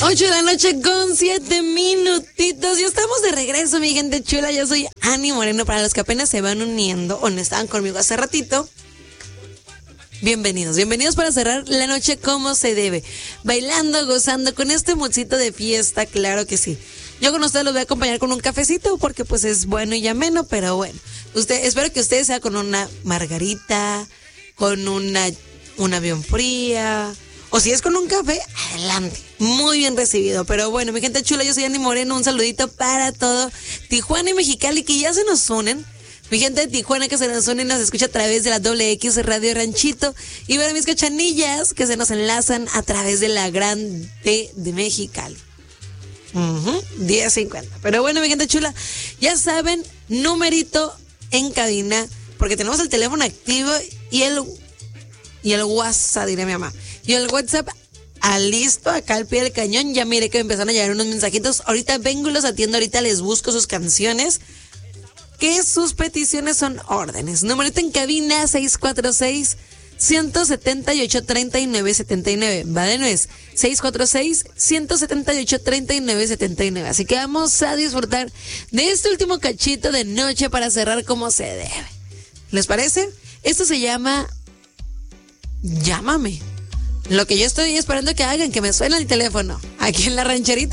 8 de la noche con 7 minutitos. Ya estamos de regreso, mi gente chula. Yo soy Ani Moreno. Para los que apenas se van uniendo o no estaban conmigo hace ratito, bienvenidos para cerrar la noche como se debe. Bailando, gozando, con este moodcito de fiesta, claro que sí. Yo con ustedes los voy a acompañar con un cafecito porque pues es bueno y ameno, pero bueno. Espero que ustedes sea con una margarita, con un avión fría, o si es con un café, adelante. Muy bien recibido. Pero bueno, mi gente chula, yo soy Ani Moreno. Un saludito para todo Tijuana y Mexicali que ya se nos unen. Mi gente de Tijuana que se nos une y nos escucha a través de la X Radio Ranchito. Y ver a mis cachanillas que se nos enlazan a través de la Gran T de Mexicali. 10:50. Pero bueno, mi gente chula, ya saben, numerito en cabina, porque tenemos el teléfono activo y el WhatsApp, diré mi mamá. Y el WhatsApp listo, acá al pie del cañón. Ya miré que me empezaron a llegar unos mensajitos. Ahorita vengo y los atiendo, ahorita les busco sus canciones, que sus peticiones son órdenes. Numerito en cabina 646-178-3979. Va de nuez, 646-178-3979. Así que vamos a disfrutar de este último cachito de noche para cerrar como se debe. ¿Les parece? Esto se llama Llámame. Lo que yo estoy esperando que hagan, que me suene el teléfono aquí en la rancherita.